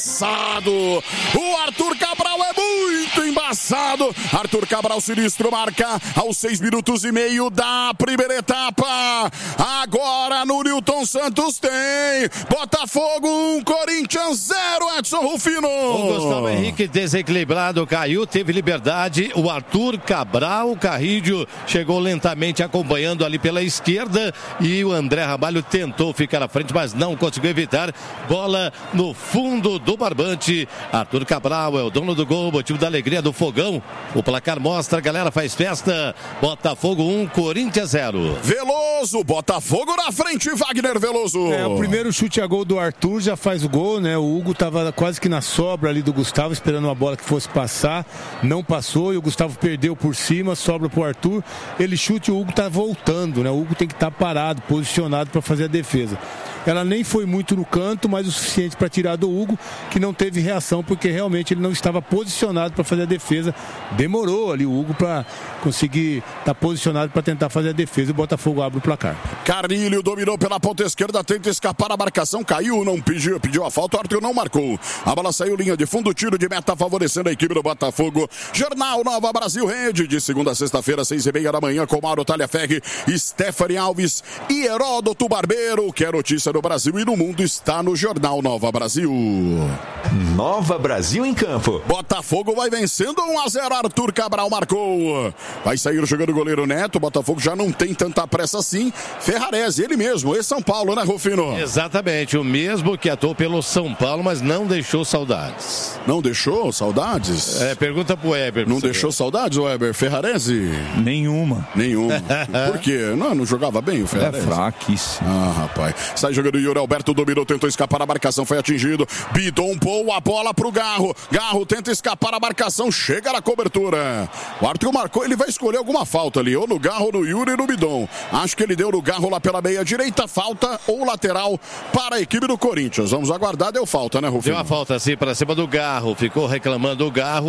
O Arthur Cabral é muito embaçado. Arthur Cabral sinistro marca aos 6 minutos e meio da primeira etapa. Agora no Newton Santos tem Botafogo 1, Corinthians 0, Edson Rufino. O Gustavo Henrique desequilibrado caiu, teve liberdade. O Arthur Cabral, o Carrídio chegou lentamente acompanhando ali pela esquerda e o André Ramalho tentou ficar à frente, mas não conseguiu evitar. Bola no fundo do barbante. Arthur Cabral é o dono do gol, motivo da alegria do fogão. O placar mostra, a galera faz festa. Botafogo 1, Corinthians 0. Veloso, Botafogo na frente, Wagner Veloso. O primeiro chute a gol do Arthur já faz o gol, né? O Hugo estava quase que na sobra ali do Gustavo, esperando uma bola que fosse passar. Não passou e o Gustavo perdeu por cima, sobra pro Arthur. Ele chuta e o Hugo tá voltando, né? O Hugo tem que estar parado, posicionado para fazer a defesa. Ela nem foi muito no canto, mas o suficiente para tirar do Hugo, que não teve reação, porque realmente ele não estava posicionado para fazer a defesa. Demorou ali o Hugo para conseguir estar posicionado para tentar fazer a defesa. O Botafogo abre o placar. Carrilho dominou pela ponta esquerda, tenta escapar a marcação, caiu, não pediu a falta, o Arthur não marcou. A bola saiu linha de fundo, tiro de meta favorecendo a equipe do Botafogo. Jornal Nova Brasil Rede, de segunda a sexta-feira, 6:30 da manhã, com Mauro Talhaferri, Stephanie Alves e Heródoto Barbeiro, que é notícia no Brasil e no mundo está no Jornal Nova Brasil. Nova Brasil em campo. Botafogo vai vencendo 1-0, Arthur Cabral marcou. Vai sair jogando o goleiro Neto, Botafogo já não tem tanta pressa assim. Ferrarese, ele mesmo, ex-São Paulo, né, Rufino? Exatamente, o mesmo que atuou pelo São Paulo, mas não deixou saudades. Não deixou saudades? Pergunta pro Weber. Não deixou saudades, Weber? Ferrarese? Nenhuma. Por quê? Não jogava bem o Ferrarese? É fraquíssimo. Rapaz. Sai jogando o Yuri Alberto, dominou, tentou escapar a marcação, foi atingido. Bidon pôu a bola pro Garro. Garro tenta escapar a marcação, chega na cobertura. O Arthur marcou, ele vai escolher alguma falta ali, ou no Garro, ou no Yuri, ou no Bidon. Acho que ele deu no Garro lá pela meia direita, falta ou lateral para a equipe do Corinthians. Vamos aguardar, deu falta, né, Rufino? Deu a falta, sim, para cima do Garro, ficou reclamando o Garro.